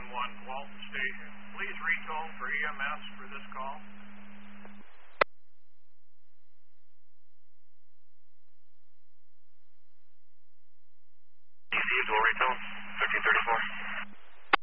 Walton Station. Please retone for EMS for this call. Easy, dual retone, 1334.